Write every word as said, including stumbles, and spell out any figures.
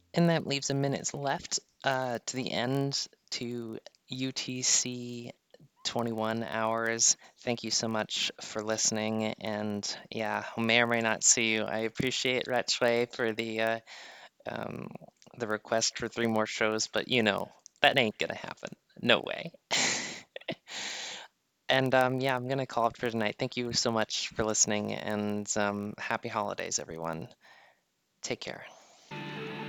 And that leaves a minute left uh, to the end to U T C twenty-one hours. Thank you so much for listening. And yeah, may or may not see you. I appreciate Retchway for the uh, um, the request for three more shows, but you know, that ain't gonna happen. No way. And um, yeah, I'm gonna call it for tonight. Thank you so much for listening, and um, happy holidays, everyone. Take care.